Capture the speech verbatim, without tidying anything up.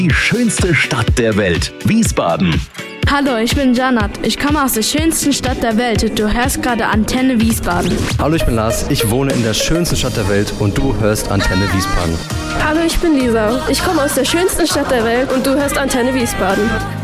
Die schönste Stadt der Welt, Wiesbaden. Hallo, ich bin Janat. Ich komme aus der schönsten Stadt der Welt. Du hörst gerade Antenne Wiesbaden. Hallo, ich bin Lars. Ich wohne in der schönsten Stadt der Welt und du hörst Antenne Wiesbaden. Hallo, ich bin Lisa. Ich komme aus der schönsten Stadt der Welt und du hörst Antenne Wiesbaden.